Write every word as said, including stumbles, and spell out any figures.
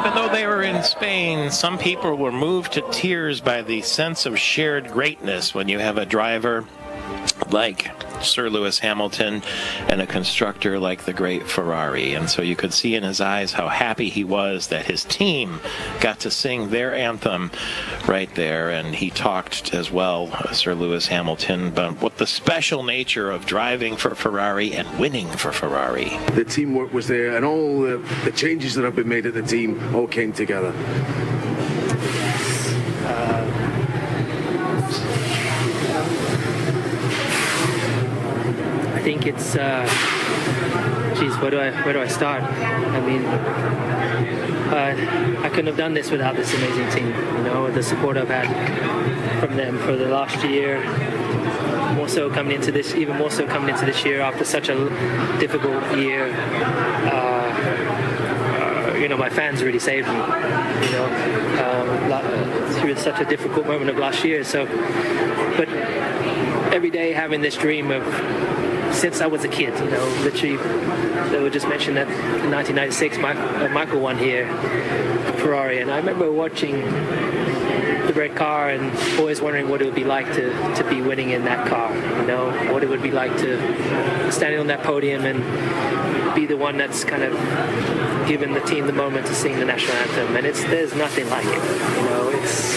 Even though they were in Spain, some people were moved to tears by the sense of shared greatness when you have a driver like Sir Lewis Hamilton and a constructor like the great Ferrari. And so you could see in his eyes how happy he was that his team got to sing their anthem right there. And he talked as well, Sir Lewis Hamilton, about what the special nature of driving for Ferrari and winning for Ferrari. The teamwork was there, and all the, the changes that have been made at the team all came together. I think it's, uh, geez, where do I where do I start? I mean, uh, I couldn't have done this without this amazing team. You know, the support I've had from them for the last year, more so coming into this, even more so coming into this year after such a difficult year. Uh, uh, you know, my fans really saved me. You know, um, through such a difficult moment of last year. So, but every day having this dream of, since I was a kid, you know, literally, they would just mention that in nineteen ninety-six, Mike, uh, Michael won here, Ferrari, and I remember watching the red car and always wondering what it would be like to, to be winning in that car, you know, what it would be like to standing on that podium and be the one that's kind of given the team the moment to sing the national anthem, and it's there's nothing like it, you know, it's